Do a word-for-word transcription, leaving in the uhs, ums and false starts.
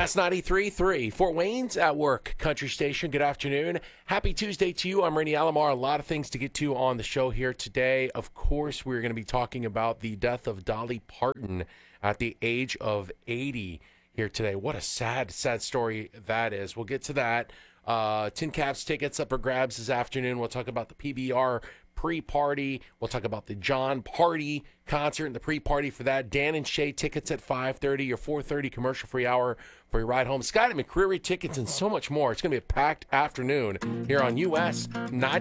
Gas ninety-three point three, Fort Wayne's at work, Country Station. Good afternoon. Happy Tuesday to you. I'm Randy Alomar. A lot of things to get to on the show here today. Of course, we're going to be talking about the death of Dolly Parton at the age of eighty here today. What a sad, sad story that is. We'll get to that. Uh, Tin Caps tickets up for grabs this afternoon. We'll talk about the P B R pre-party. We'll talk about the John Party concert and the pre-party for that. Dan and Shay tickets at five thirty, your four thirty commercial-free hour for your ride home. Scott and McCreary tickets and so much more. It's going to be a packed afternoon here on U S ninety.